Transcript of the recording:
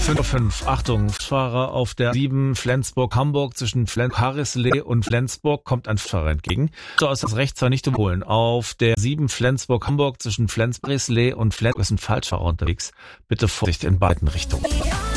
5:05 Achtung, Fahrer auf der 7 Flensburg-Hamburg zwischen Harrislee und Flensburg kommt ein Fahrer entgegen. So ist das rechts nicht zu holen. Auf der 7 Flensburg-Hamburg zwischen Harrislee und Flensburg ist ein Falschfahrer unterwegs. Bitte Vorsicht in beiden Richtungen.